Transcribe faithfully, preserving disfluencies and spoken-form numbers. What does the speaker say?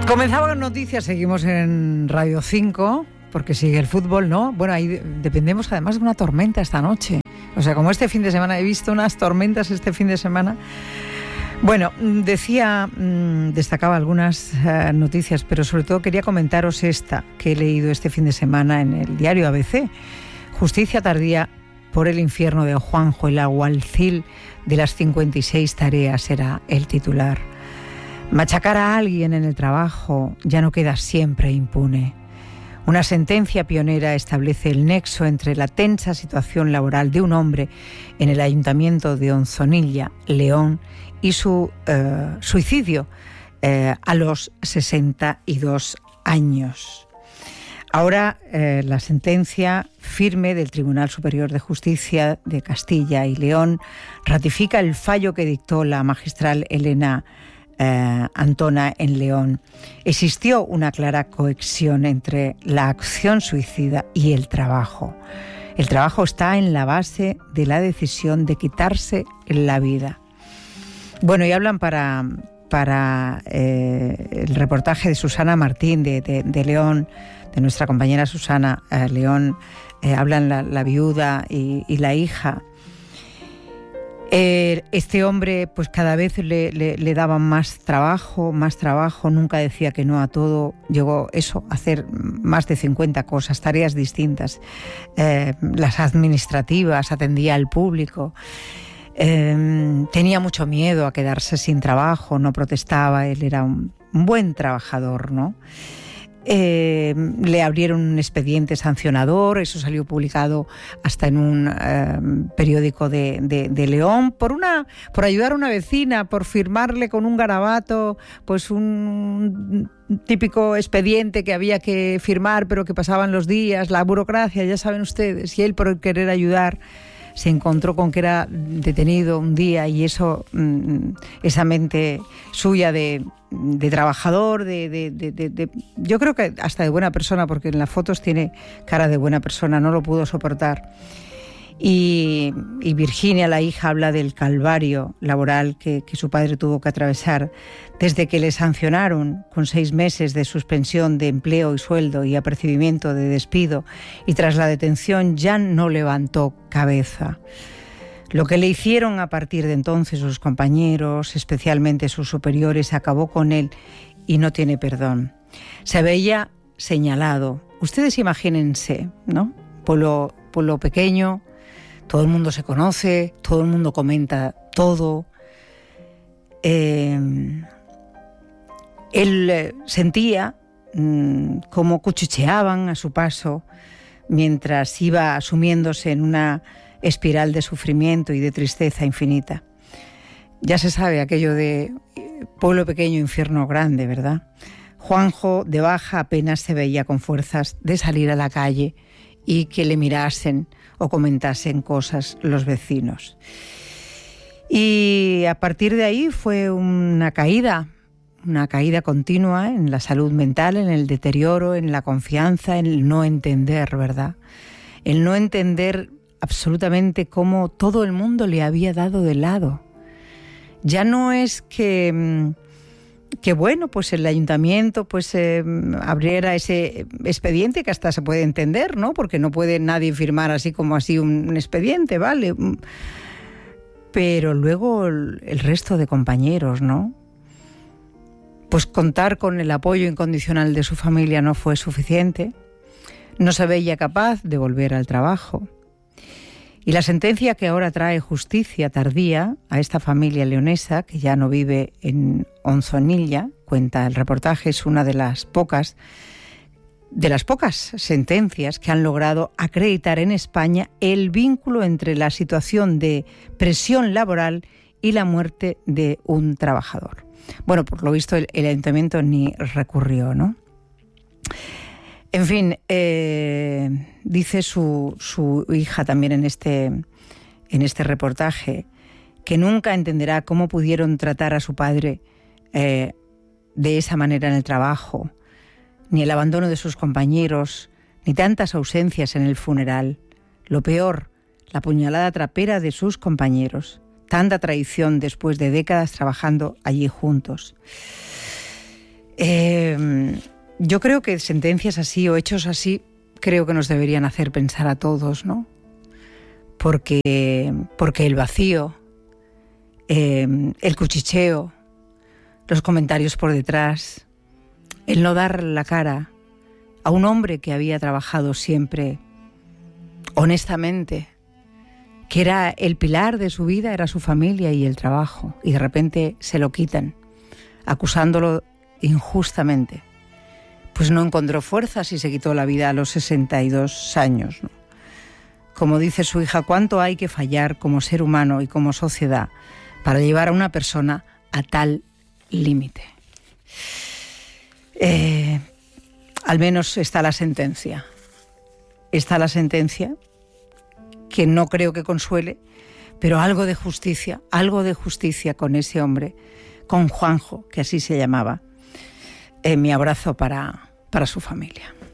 Comenzaban noticias, seguimos en Radio cinco, porque sigue el fútbol, ¿no? Bueno, ahí dependemos además de una tormenta esta noche. O sea, como este fin de semana he visto unas tormentas este fin de semana. Bueno, decía, destacaba algunas uh, noticias, pero sobre todo quería comentaros esta que he leído este fin de semana en el diario A B C. Justicia tardía por el infierno de Juanjo, el alguacil de las cincuenta y seis tareas, era el titular. Machacar a alguien en el trabajo ya no queda siempre impune. Una sentencia pionera establece el nexo entre la tensa situación laboral de un hombre en el ayuntamiento de Onzonilla, León, y su eh, suicidio eh, a los sesenta y dos años. Ahora eh, la sentencia firme del Tribunal Superior de Justicia de Castilla y León ratifica el fallo que dictó la magistral Elena Eh, Antona en León. Existió una clara conexión entre la acción suicida y el trabajo. El trabajo está en la base de la decisión de quitarse la vida. Bueno, y hablan para, para eh, el reportaje de Susana Martín de, de, de León, de nuestra compañera Susana eh, León, eh, hablan la, la viuda y, y la hija. Eh, este hombre pues cada vez le, le, le daban más trabajo, más trabajo, nunca decía que no a todo, llegó eso, a hacer más de cincuenta cosas, tareas distintas, eh, las administrativas, atendía al público, eh, tenía mucho miedo a quedarse sin trabajo, no protestaba, él era un, un buen trabajador, ¿no? Eh, le abrieron un expediente sancionador, eso salió publicado hasta en un eh, periódico de, de, de León, por una, por ayudar a una vecina, por firmarle con un garabato, pues un típico expediente que había que firmar, pero que pasaban los días, la burocracia, ya saben ustedes, y él por querer ayudar se encontró con que era detenido un día y eso, esa mente suya de, de trabajador, de, de, de, de, de, yo creo que hasta de buena persona, porque en las fotos tiene cara de buena persona, no lo pudo soportar. Y, y Virginia, la hija, habla del calvario laboral que, que su padre tuvo que atravesar desde que le sancionaron con seis meses de suspensión de empleo y sueldo y apercibimiento de despido, y tras la detención ya no levantó cabeza. Lo que le hicieron a partir de entonces sus compañeros, especialmente sus superiores, acabó con él y no tiene perdón. Se veía señalado. Ustedes imagínense, ¿no? Pueblo, pueblo pequeño, todo el mundo se conoce, todo el mundo comenta todo. Eh, él eh, sentía mmm, cómo cuchicheaban a su paso mientras iba asumiéndose en una espiral de sufrimiento y de tristeza infinita. Ya se sabe aquello de pueblo pequeño, infierno grande, ¿verdad? Juanjo, de baja, apenas se veía con fuerzas de salir a la calle y que le mirasen o comentasen cosas los vecinos. Y a partir de ahí fue una caída, una caída continua en la salud mental, en el deterioro, en la confianza, en el no entender, ¿verdad? El no entender absolutamente cómo todo el mundo le había dado de lado. Ya no es que... que bueno, pues el ayuntamiento pues eh, abriera ese expediente, que hasta se puede entender, ¿no? Porque no puede nadie firmar así como así un, un expediente, ¿vale? Pero luego el, el resto de compañeros, ¿no? Pues contar con el apoyo incondicional de su familia no fue suficiente. No se veía capaz de volver al trabajo. Y la sentencia que ahora trae justicia tardía a esta familia leonesa, que ya no vive en Onzonilla, cuenta el reportaje, es una de las pocas, de las pocas sentencias que han logrado acreditar en España el vínculo entre la situación de presión laboral y la muerte de un trabajador. Bueno, por lo visto el, el ayuntamiento ni recurrió, ¿no? En fin, eh, dice su, su hija también en este, en este reportaje que nunca entenderá cómo pudieron tratar a su padre eh, de esa manera en el trabajo, ni el abandono de sus compañeros, ni tantas ausencias en el funeral. Lo peor, la puñalada trapera de sus compañeros, tanta traición después de décadas trabajando allí juntos. Eh, yo creo que sentencias así o hechos así creo que nos deberían hacer pensar a todos, ¿no? Porque, porque el vacío, eh, el cuchicheo, los comentarios por detrás, el no dar la cara a un hombre que había trabajado siempre honestamente, que era el pilar de su vida, era su familia y el trabajo, y de repente se lo quitan, acusándolo injustamente, pues no encontró fuerzas y se quitó la vida a los sesenta y dos años, ¿no? Como dice su hija, ¿cuánto hay que fallar como ser humano y como sociedad para llevar a una persona a tal límite? Eh, al menos está la sentencia. Está la sentencia, que no creo que consuele, pero algo de justicia, algo de justicia con ese hombre, con Juanjo, que así se llamaba. Eh, mi abrazo para, para su familia.